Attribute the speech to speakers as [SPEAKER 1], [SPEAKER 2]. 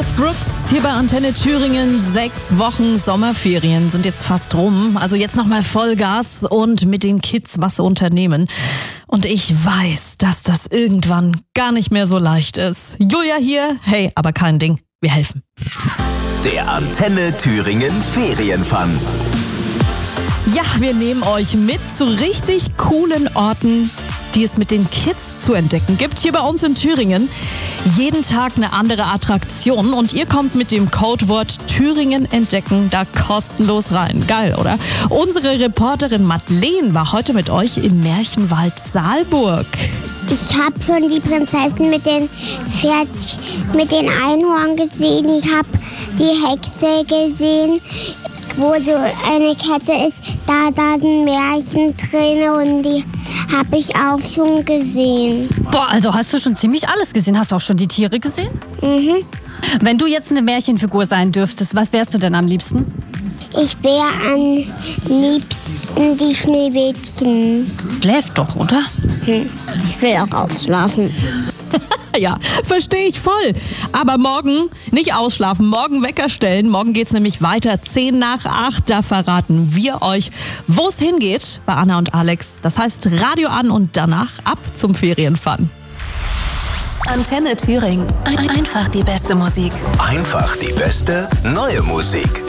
[SPEAKER 1] Garth Brooks hier bei Antenne Thüringen. 6 Wochen Sommerferien sind jetzt fast rum. Also jetzt nochmal Vollgas und mit den Kids was unternehmen. Und ich weiß, dass das irgendwann gar nicht mehr so leicht ist. Julia hier, hey, aber kein Ding, wir helfen.
[SPEAKER 2] Der Antenne Thüringen Ferienfun.
[SPEAKER 1] Ja, wir nehmen euch mit zu richtig coolen Orten, die es mit den Kids zu entdecken gibt. Hier bei uns in Thüringen jeden Tag eine andere Attraktion und ihr kommt mit dem Codewort Thüringen entdecken da kostenlos rein. Geil, oder? Unsere Reporterin Madeleine war heute mit euch im Märchenwald Saalburg.
[SPEAKER 3] Ich habe schon die Prinzessin mit den Einhorn gesehen. Ich habe die Hexe gesehen, wo so eine Kette ist. Da sind Märchen drin und die habe ich auch schon gesehen.
[SPEAKER 4] Boah, also hast du schon ziemlich alles gesehen. Hast du auch schon die Tiere gesehen?
[SPEAKER 3] Mhm.
[SPEAKER 4] Wenn du jetzt eine Märchenfigur sein dürftest, was wärst du denn am liebsten?
[SPEAKER 3] Ich wäre am liebsten die Schneewittchen.
[SPEAKER 4] Schläft doch, oder?
[SPEAKER 3] Ich will auch ausschlafen.
[SPEAKER 1] Ja, verstehe ich voll. Aber morgen nicht ausschlafen, morgen Wecker stellen. Morgen geht's nämlich weiter, 7:50. Da verraten wir euch, wo es hingeht bei Anna und Alex. Das heißt Radio an und danach ab zum Ferienfun.
[SPEAKER 5] Antenne Thüringen. Einfach die beste Musik.
[SPEAKER 2] Einfach die beste neue Musik.